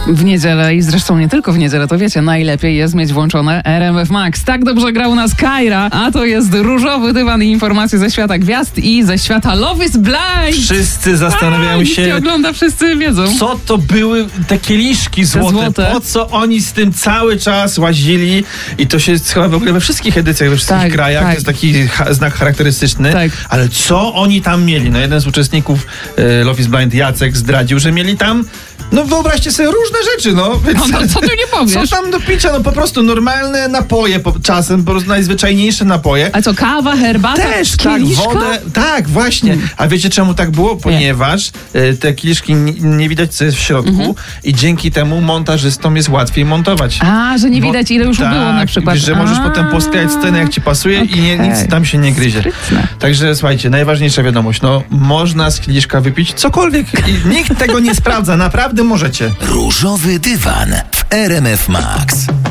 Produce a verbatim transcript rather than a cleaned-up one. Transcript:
W niedzielę i zresztą nie tylko w niedzielę, to wiecie, najlepiej jest mieć włączone R M F Max. Tak dobrze grał nas Kyra, a to jest różowy dywan i informacje ze świata gwiazd i ze świata Love is Blind. Wszyscy zastanawiają a, się, nikt nie ogląda, wszyscy wiedzą. co to były te kieliszki złote, złote. Po co oni z tym cały czas łazili i to się chyba w ogóle we wszystkich edycjach, we wszystkich Tak, krajach, tak. to jest taki ha- znak charakterystyczny, Tak. ale co oni tam mieli? No jeden z uczestników e, Love is Blind, Jacek, zdradził, że mieli tam, no wyobraźcie sobie różne rzeczy, no. Więc, No, no co tu nie powiesz? Co tam do picia? No po prostu normalne napoje, po, czasem po prostu najzwyczajniejsze napoje. A co, kawa, herbata, Też, tak, kieliszka? wodę, tak, właśnie. A wiecie czemu tak było? Ponieważ e, te kieliszki nie, nie widać, co jest w środku Mhm. i dzięki temu montażystom jest łatwiej montować. A, że nie Bo- widać, ile już tak, było na przykład. że możesz A, potem posklejać scenę, jak ci pasuje i nie, okej. nic tam się nie gryzie. Sprytne. Także słuchajcie, najważniejsza wiadomość, no można z kieliszka wypić cokolwiek i nikt tego nie sprawdza, naprawdę możecie. Różowy dywan w R M F Max.